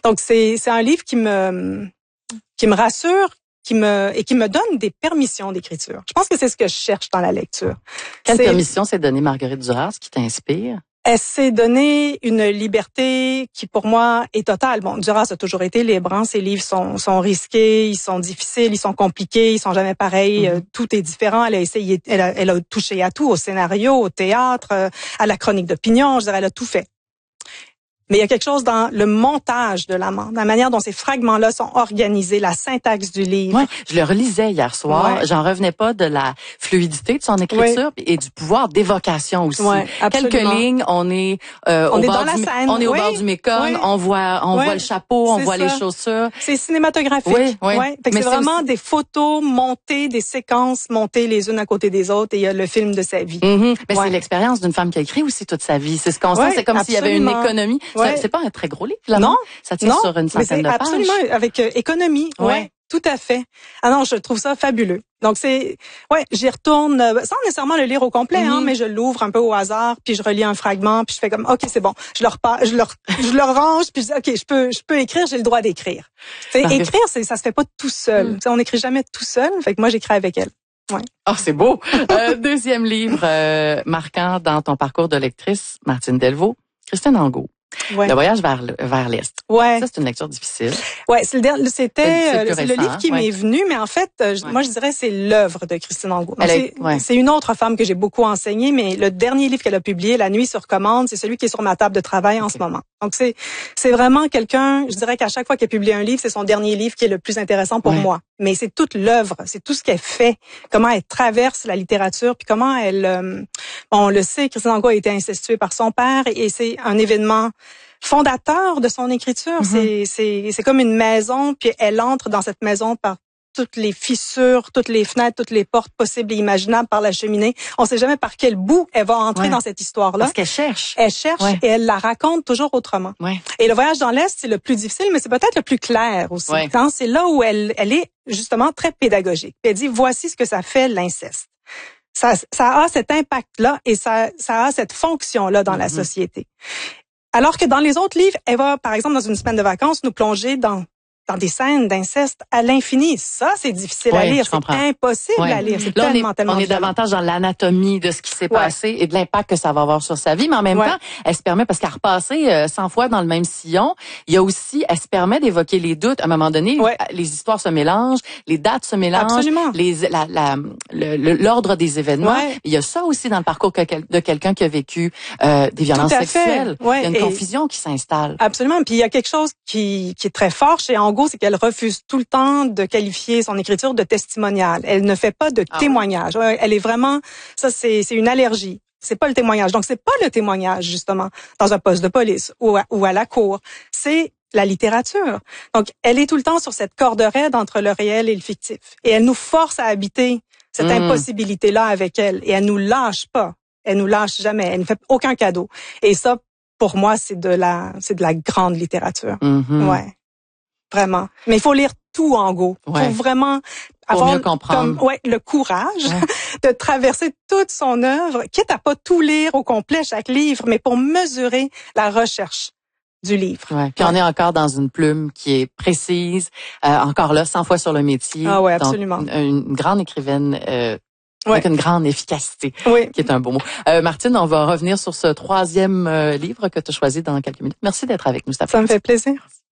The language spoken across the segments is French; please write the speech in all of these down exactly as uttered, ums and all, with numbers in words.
Donc, c'est, c'est un livre qui me, qui me rassure, qui me, et qui me donne des permissions d'écriture. Je pense que c'est ce que je cherche dans la lecture. Quelle c'est, permission s'est donnée Marguerite Duras, qui t'inspire? Elle s'est donné une liberté qui, pour moi, est totale. Bon, Duras a toujours été libre. Hein. Ses livres sont, sont risqués, ils sont difficiles, ils sont compliqués, ils sont jamais pareils. Mm-hmm. Tout est différent. Elle a essayé, elle a, elle a touché à tout, au scénario, au théâtre, à la chronique d'opinion. Je dirais, elle a tout fait. Mais il y a quelque chose dans le montage de l'amant, la manière dont ces fragments-là sont organisés, la syntaxe du livre. Ouais, je le relisais hier soir. Ouais. J'en revenais pas de la fluidité de son écriture ouais. et du pouvoir d'évocation aussi. Ouais, quelques lignes, on est euh, on au est bord dans du, la scène. on est au oui. bord du Mékong, oui. on voit on oui. voit le chapeau, on c'est voit ça. les chaussures. C'est cinématographique. Oui, oui. Ouais. Fait que c'est vraiment aussi des photos montées, des séquences montées les unes à côté des autres et il y a le film de sa vie. Mm-hmm. Mais ouais. c'est l'expérience d'une femme qui a écrit aussi toute sa vie. C'est ce qu'on ouais, sent, c'est comme s'il y avait une économie. Ouais. C'est pas un très gros livre, là. Non, ça tient non, sur une centaine de pages. Absolument, avec euh, économie. Ouais. ouais, tout à fait. Ah non, je trouve ça fabuleux. Donc c'est, ouais, j'y retourne euh, sans nécessairement le lire au complet, mm-hmm. hein, mais je l'ouvre un peu au hasard, puis je relis un fragment, puis je fais comme, ok, c'est bon, je le repars, je le, je le range, puis je dis, ok, je peux, je peux écrire, j'ai le droit d'écrire. Écrire, c'est, ça se fait pas tout seul. Mm. On n'écrit jamais tout seul. Fait que moi, j'écris avec elle. Ouais. Ah, oh, c'est beau. euh, deuxième livre euh, marquant dans ton parcours de lectrice, Martine Delvaux, Christine Angot. Ouais. Le voyage vers vers l'Est. Ouais. Ça, c'est une lecture difficile. Ouais, c'est le c'était c'est, c'est le livre qui ouais. m'est venu, mais en fait, euh, ouais. moi je dirais c'est l'œuvre de Christine Angot. C'est, ouais. c'est une autre femme que j'ai beaucoup enseignée, mais le dernier livre qu'elle a publié, La nuit sur commande, c'est celui qui est sur ma table de travail en okay. ce moment. Donc c'est c'est vraiment quelqu'un, je dirais qu'à chaque fois qu'elle publie un livre, c'est son dernier livre qui est le plus intéressant pour ouais. moi. Mais c'est toute l'œuvre, c'est tout ce qu'elle fait, comment elle traverse la littérature, puis comment elle, euh, bon, on le sait, Christine Angot a été incestuée par son père, et c'est un événement fondateur de son écriture. Mm-hmm. C'est, c'est, c'est comme une maison, puis elle entre dans cette maison par toutes les fissures, toutes les fenêtres, toutes les portes possibles et imaginables par la cheminée. On ne sait jamais par quel bout elle va entrer ouais. dans cette histoire-là. Parce qu'elle cherche. Elle cherche ouais. et elle la raconte toujours autrement. Ouais. Et le voyage dans l'Est, c'est le plus difficile, mais c'est peut-être le plus clair aussi. Ouais. Quand c'est là où elle, elle est justement très pédagogique. Elle dit, voici ce que ça fait l'inceste. Ça, ça a cet impact-là et ça, ça a cette fonction-là dans mm-hmm. la société. Alors que dans les autres livres, elle va, par exemple, dans une semaine de vacances, nous plonger dans dans des scènes d'inceste à l'infini. Ça, c'est difficile ouais, à lire. C'est comprends. impossible ouais. à lire. C'est Là, tellement, on est, tellement on est davantage dans l'anatomie de ce qui s'est ouais. passé et de l'impact que ça va avoir sur sa vie. Mais en même ouais. temps, elle se permet, parce qu'à repasser euh, cent fois dans le même sillon, il y a aussi, elle se permet d'évoquer les doutes. À un moment donné, ouais. les histoires se mélangent, les dates se mélangent. Absolument. Les, la, la, le, l'ordre des événements. Ouais. Il y a ça aussi dans le parcours de quelqu'un qui a vécu euh, des violences sexuelles. Ouais. Il y a une et confusion qui s'installe. Absolument. Puis il y a quelque chose qui, qui est très fort chez Angot, c'est qu'elle refuse tout le temps de qualifier son écriture de testimoniale. Elle ne fait pas de ah témoignage. Ouais. Elle est vraiment, ça c'est, c'est une allergie. C'est pas le témoignage. Donc c'est pas le témoignage justement dans un poste de police ou à, ou à la cour. C'est la littérature. Donc elle est tout le temps sur cette corde raide entre le réel et le fictif. Et elle nous force à habiter cette mmh. impossibilité-là avec elle. Et elle nous lâche pas. Elle nous lâche jamais. Elle ne fait aucun cadeau. Et ça, pour moi, c'est de la, c'est de la grande littérature. Mmh. Ouais. Vraiment. Mais il faut lire tout Angot. Il ouais. faut vraiment pour avoir mieux comprendre. Comme, ouais, le courage ouais. de traverser toute son œuvre, quitte à pas tout lire au complet, chaque livre, mais pour mesurer la recherche du livre. Ouais. Puis ouais. on est encore dans une plume qui est précise, euh, encore là, cent fois sur le métier. Ah ouais, absolument. Donc, une, une grande écrivaine euh, ouais. avec une grande efficacité, oui. qui est un beau mot. Euh, Martine, on va revenir sur ce troisième euh, livre que tu as choisi dans quelques minutes. Merci d'être avec nous. Ça, ça me fait plaisir.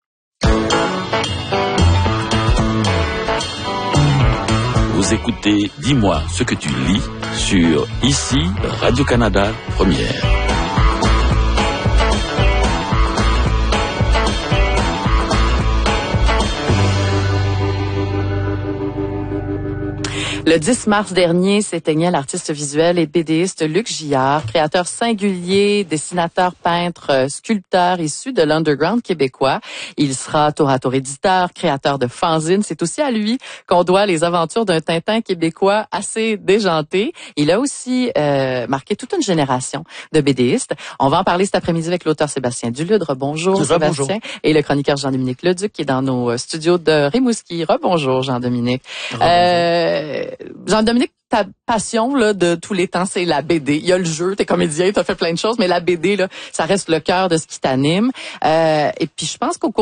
Vous écoutez Dis-moi ce que tu lis sur ici Radio-Canada Première. Le dix mars dernier s'éteignait l'artiste visuel et bédéiste Luc Gillard, créateur singulier, dessinateur, peintre, sculpteur issu de l'underground québécois. Il sera tour à tour éditeur, créateur de fanzines. C'est aussi à lui qu'on doit les aventures d'un Tintin québécois assez déjanté. Il a aussi euh, marqué toute une génération de bédéistes. On va en parler cet après-midi avec l'auteur Sébastien Dulude. Bonjour Sébastien. Bonjour. Et le chroniqueur Jean-Dominique Leduc qui est dans nos studios de Rimouski. Rebonjour Jean-Dominique. Euh, Jean-Dominique, ta passion là de tous les temps, c'est la B D. Il y a le jeu, t'es comédien, t'as fait plein de choses, mais la B D là, ça reste le cœur de ce qui t'anime. Euh, et puis je pense qu'au cours